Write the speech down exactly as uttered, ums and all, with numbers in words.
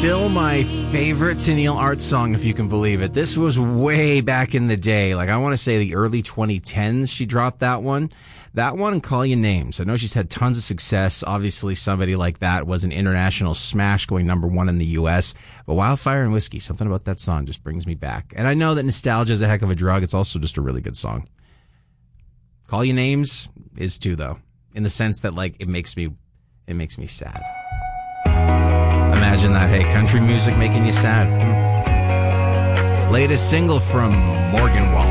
Still my favorite Tenille Art song, if you can believe it. This was way back in the day. Like, I want to say the early twenty tens she dropped that one. That one and Call You Names. I know she's had tons of success. Obviously, somebody like that was an international smash, going number one in the U S. But Wildfire and Whiskey, something about that song just brings me back. And I know that nostalgia is a heck of a drug. It's also just a really good song. Call You Names is too, though, in the sense that, like, it makes me, it makes me sad. Imagine that. Hey, country music making you sad. Latest single from Morgan Wallen.